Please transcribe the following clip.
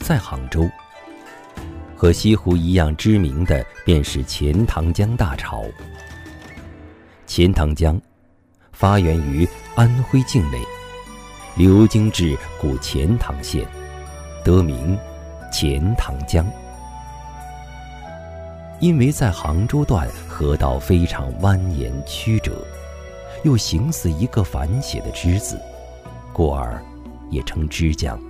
在杭州。和西湖一样知名的便是钱塘江大潮。钱塘江发源于安徽境内，流经至古钱塘县，得名钱塘江。因为在杭州段河道非常蜿蜒曲折，又形似一个反写的之字，故而也称之江。